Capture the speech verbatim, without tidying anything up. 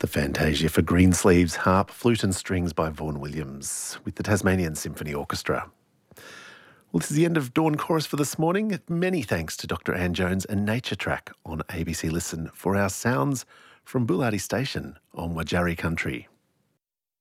Fantasia for Greensleeves, harp, flute and strings by Vaughan Williams with the Tasmanian Symphony Orchestra. Well, this is the end of Dawn Chorus for this morning. Many thanks to Doctor Anne Jones and Nature Track on A B C Listen for our sounds from Buladi Station on Wajarri Country.